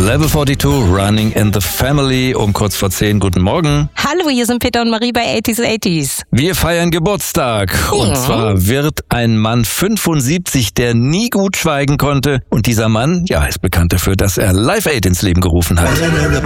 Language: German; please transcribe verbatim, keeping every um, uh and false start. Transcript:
Level zweiundvierzig, Running in the Family um kurz vor zehn. Guten Morgen. Hallo, hier sind Peter und Marie bei achtziger achtziger. Wir feiern Geburtstag. Ja. Und zwar wird ein Mann fünfundsiebzig, der nie gut schweigen konnte. Und dieser Mann, ja, ist bekannt dafür, dass er Live Aid ins Leben gerufen hat.